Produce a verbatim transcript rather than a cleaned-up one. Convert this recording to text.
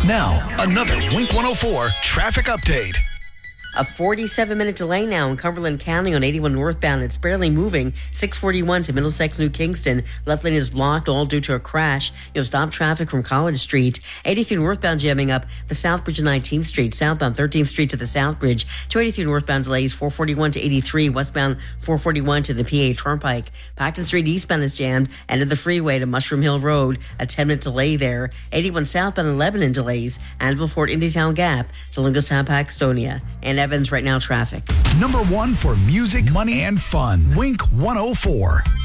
Now, another Wink one oh four traffic update. A forty-seven minute delay now in Cumberland County on eighty-one northbound. It's barely moving. six forty-one to Middlesex, New Kingston. Left lane is blocked, all due to a crash. You'll stop traffic from College Street. eighty-three northbound jamming up the South Bridge of nineteenth Street. Southbound thirteenth Street to the South Bridge. two eighty-three northbound delays. four forty-one to eighty-three. Westbound four forty-one to the P A Turnpike. Paxton Street eastbound is jammed. End of the freeway to Mushroom Hill Road. A ten minute delay there. eighty-one southbound and Lebanon delays. Annabelle Fort Indietown Gap to Lungastown, Paxtonia. And Evans right now traffic. Number one for music, money, and fun. Wink one oh four.